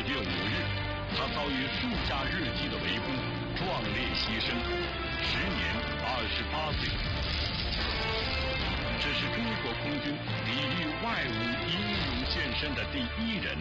5日，他遭遇数架日机的围攻，壮烈牺牲，时年28岁。这是中国空军抵御外侮英勇献身的第1人。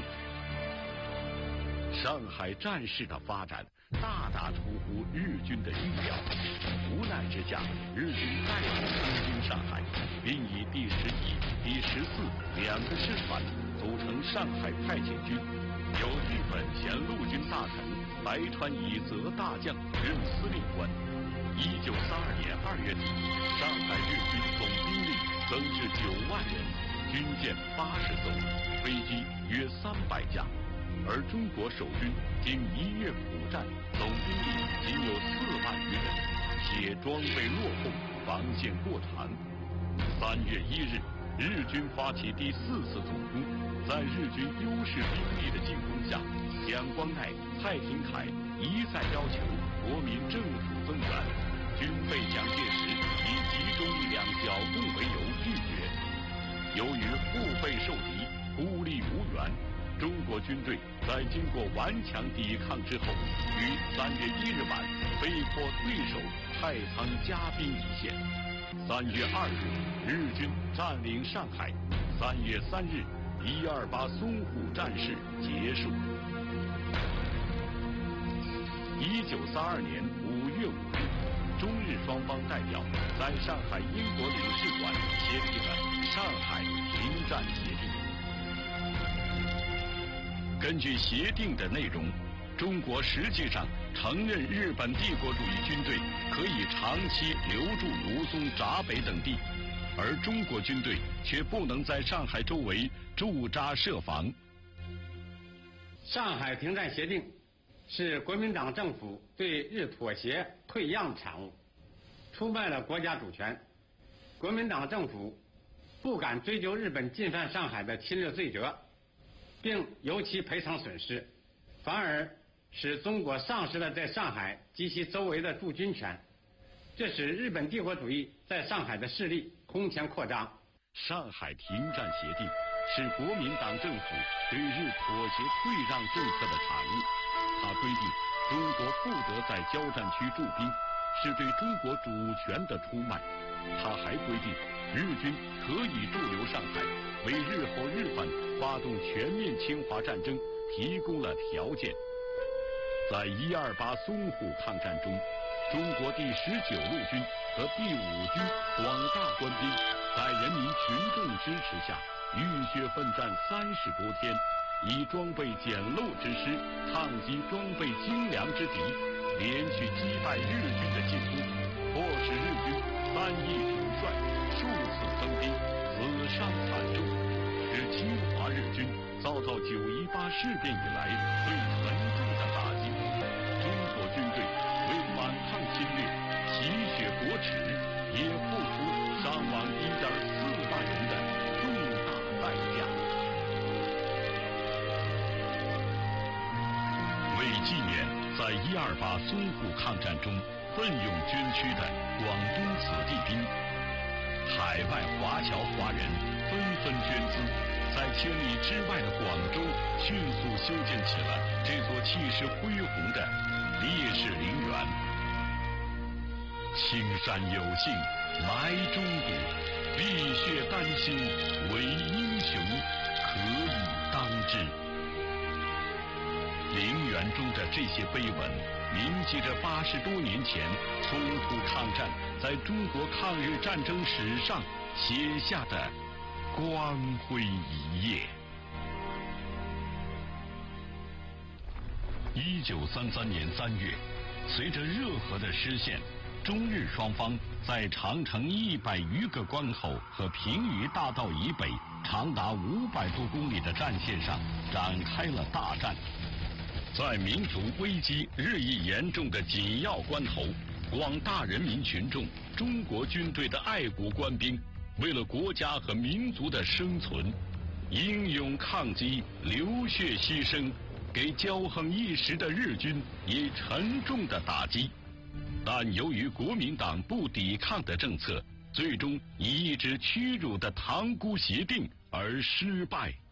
上海战事的发展大大出乎日军的预料，无奈之下，日军再度攻进上海，并以第11、第14两个师团组成上海派遣军，由日本前陆军大臣白川以泽大将任司令官。1942年2月底，上海日军总兵力增至9万人，军舰80艘，飞机约300架。而中国守军经1月苦战，总兵力仅有4万余人，且装备落后，防线过长。3月1日，日军发起第4次总攻，在日军优势兵力的进攻下，蒋光鼐、蔡廷锴一再要求国民政府增援，军备蒋介石以集中力量剿共为由拒绝。由于腹背受敌，孤立无援，中国军队在经过顽强抵抗之后，于3月1日晚被迫退守太仓加兵一线。3月2日，日军占领上海。3月3日，128淞沪战事结束。1942年5月5日，中日双方代表在上海英国领事馆签订了《上海停战协定》。根据协定的内容，中国实际上承认日本帝国主义军队可以长期留驻卢松、闸北等地，而中国军队却不能在上海周围驻扎设防。 上海停战协定是国民党政府对日妥协退让的产物，出卖了国家主权。国民党政府不敢追究日本进犯上海的侵略罪责，并由其赔偿损失，反而使中国丧失了在上海及其周围的驻军权，这使日本帝国主义在上海的势力空前扩张。 上海停战协定是国民党政府对日妥协退让政策的产物。它规定中国不得在交战区驻兵，是对中国主权的出卖。它还规定日军可以驻留上海，为日后日本发动全面侵华战争提供了条件。在128淞沪抗战中，中国第19路军和第5军广大官兵在人民群众支持下，浴血奋战30多天，以装备简陋之师抗击装备精良之敌，连续击败日军的进攻，迫使日军3翼主帅数次增兵，死伤惨重，使侵华日军遭到9·18事变以来最沉重的打击。中国军队为反抗侵略洗血国耻，也付出伤亡1.4万人的重大代价。为纪念在128淞沪抗战中奋勇捐躯的广东子弟兵，海外华侨华人纷纷捐资，在千里之外的广州迅速修建起了这座气势恢宏的烈士陵园。青山有幸埋忠骨，碧血丹心为英雄，可以当之。陵园中的这些碑文铭记着80多年前淞沪抗战在中国抗日战争史上写下的光辉一页。1933年3月，随着热河的失陷，中日双方在长城100余个关口和平舆大道以北长达500多公里的战线上展开了大战。在民族危机日益严重的紧要关头，广大人民群众、中国军队的爱国官兵，为了国家和民族的生存，英勇抗击，流血牺牲，给骄横一时的日军以沉重的打击。但由于国民党不抵抗的政策，最终以一纸屈辱的塘沽协定而失败。